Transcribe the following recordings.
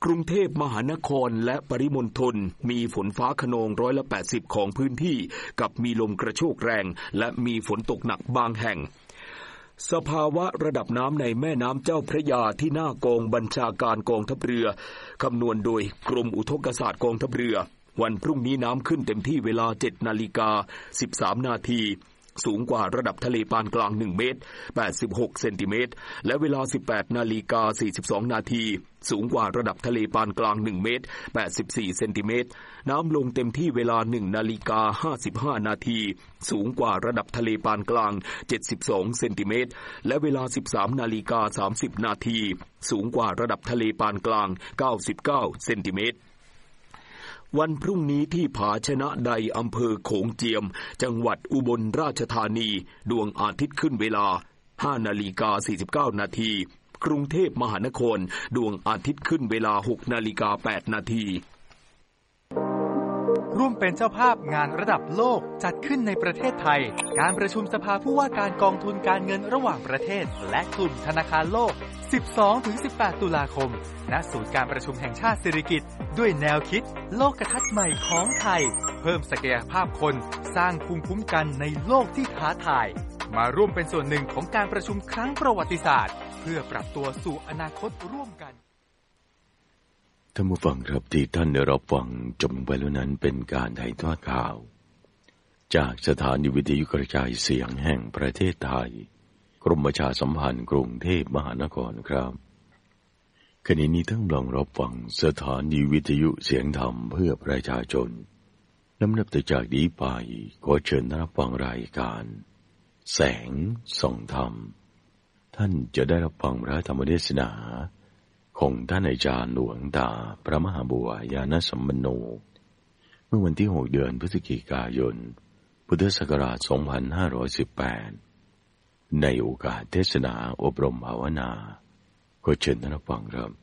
กรุงเทพมหานครและปริมณฑลมีฝนฟ้าคะนอง80%ของพื้นที่กับมีลมกระโชกแรงและมีฝนตกหนักบางแห่งสภาวะระดับน้ำในแม่น้ำเจ้าพระยาที่หน้ากองบัญชาการกองทัพเรือคำนวณโดยกรมอุทกศาสตร์กองทัพเรือวันพรุ่งนี้น้ำขึ้นเต็มที่เวลา 7:13 นาทีสูงกว่าระดับทะเลปานกลาง1เมตร86เซนติเมตรและเวลา 18:42 นาทีสูงกว่าระดับทะเลปานกลาง1เมตร84เซนติเมตรน้ำลงเต็มที่เวลา 1:55 นาทีสูงกว่าระดับทะเลปานกลาง72เซนติเมตรและเวลา 13:30 นาทีสูงกว่าระดับทะเลปานกลาง99เซนติเมตรวันพรุ่งนี้ที่ผาชนะใดอำเภอโขงเจียมจังหวัดอุบลราชธานีดวงอาทิตย์ขึ้นเวลา 5:49 นาทีกรุงเทพมหานครดวงอาทิตย์ขึ้นเวลา 6:08 นาทีร่วมเป็นเจ้าภาพงานระดับโลกจัดขึ้นในประเทศไทยการประชุมสภาผู้ว่าการกองทุนการเงินระหว่างประเทศและกลุ่มธนาคารโลก 12-18 ตุลาคมณศูนย์การประชุมแห่งชาติสิริกิติ์ด้วยแนวคิดโลกทัศน์ใหม่ของไทยเพิ่มศักยภาพคนสร้างภูมิคุ้มกันในโลกที่ท้าทายมาร่วมเป็นส่วนหนึ่งของการประชุมครั้งประวัติศาสตร์เพื่อปรับตัวสู่อนาคตร่วมกันท่านผู้ฟังครับที่ท่านได้รับฟังจบไปแล้วนั้นเป็นการถ่ายทอดข่าวจากสถานีวิทยุกระจายเสียงแห่งประเทศไทยกรมประชาสัมพันธ์กรุงเทพมหานครครับขณะนี้ท่านกำลังรับฟังสถานีวิทยุเสียงธรรมเพื่อประชาชนลำดับต่อจากนี้ไปขอเชิญรับฟังรายการแสงส่องธรรมท่านจะได้รับฟังพระธรรมเทศนาของท่านอาจารย์หลวงตาพระมหาบัวยานสัมปันโนเมื่อวันที่6 เดือนพฤศจิกายนพุทธศักราช 2518ในโอกาสเทศนาอบรมภาวนาขอเชิญท่านรับฟังครับ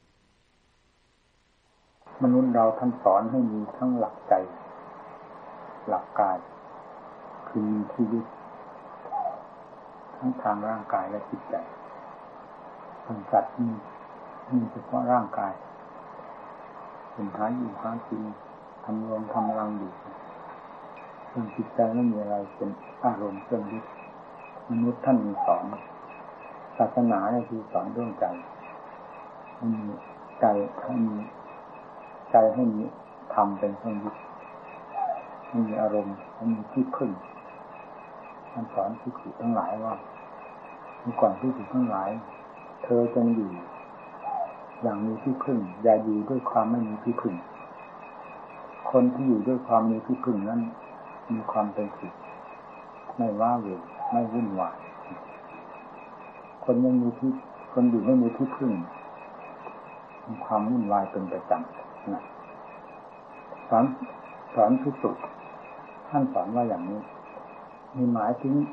มนุษย์เราท่านสอนให้มีทั้งหลักใจหลักกายคือมีชีวิตทั้งทางร่างกายและจิตใจคนสัตว์มีเฉพาะร่างกายเป็นหาอยู่หากินทำรวมทำรังอยู่ส่วนจิตใจไม่มีอะไรเป็นอารมณ์เครื่องยึดมนุษย์ท่านมีสอนศาสนาเนี่ยคือสอนเรื่องใจให้มีใจให้มีใจให้มีธรรมเป็นเครื่องยึดให้มีอารมณ์ให้มีที่พึ่งท่านสอนภิกษุทั้งหลายว่าเมื่อก่อนภิกษุทั้งหลายเธอจงอยู่อย่างมีที่พึ่งอย่าอยู่ด้วยความไม่มีที่พึ่งคนที่อยู่ด้วยความมีที่พึ่งนั้นมีความเป็นสุขไม่ว้าเหวไม่วุ่นวายคนไม่มีที่คนอยู่ไม่มีที่พึ่งมีความวุ่นวายเป็นประจำนะสอนภิกษุท่านสอนว่าอย่างนี้มีหมายถึง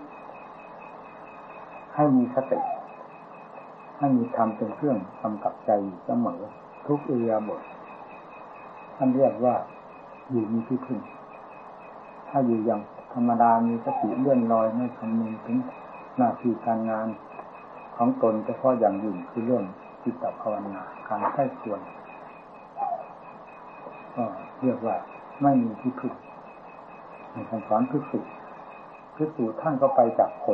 ให้มีสติให้มีธรรมเป็นเครื่องกำกับใจเสมอทุกอิริยาบถท่านเรียกว่าอยู่มีที่พึ่งถ้าอยู่อย่างธรรมดามีสติเลื่อนลอยไม่คำนึงถึงหน้าที่การงานของตนเฉพาะอย่างยิ่งคือเรื่องจิตภาวนาการใช้ส่วนก็เรียกว่าไม่มีที่พึ่งในการสอนภิกษุท่านก็ไปจากคน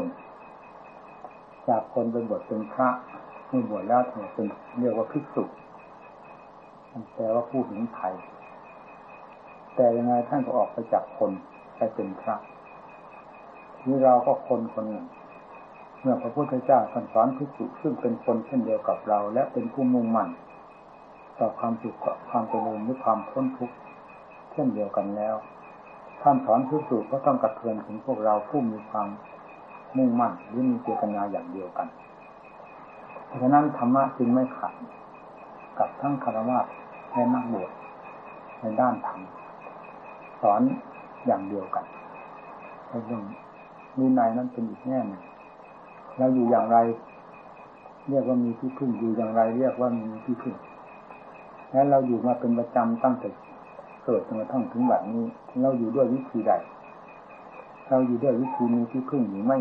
เป็นบทเป็นพระเมื่อบวชแล้วเป็นเรียกว่าภิกษุแปลว่าผู้เห็นภัยแต่ยังไงท่านก็ออกไปจากคนไปเป็นพระนี่เราก็คนหนึ่งเมื่อพระพุทธเจ้าสอนภิกษุซึ่งเป็นคนเช่นเดียวกับเราและเป็นผู้มุ่งมั่นต่อความสุขความเจริญหรือความพ้นทุกข์เช่นเดียวกันแล้วท่านสอนภิกษุก็ต้องกระเทือนถึงพวกเราผู้มีความมุ่งมั่นหรือมีเจตนาอย่างเดียวกันเพราะฉะนั้นธรรมะจึงไม่ขัดกับทั้งฆราวาสและนักบวชในด้านธรรมสอนอย่างเดียวกันเรื่องวินัยนั้นเป็นอีกแง่หนึ่งเราอยู่อย่างไรเรียกว่ามีที่พึ่งอยู่อย่างไรเรียกว่ามีที่พึ่งและเราอยู่มาเป็นประจำตั้งแต่เกิดจนกระทั่งถึงบัดนี้เราอยู่ด้วยวิธีใดเราอยู่ด้วยวิธีมีที่พึ่งหรือไม่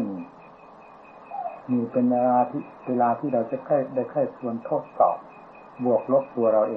มีเป็นเวลาที่เราจะได้ค่อยควรทดสอบบวกลบตัวเราเอง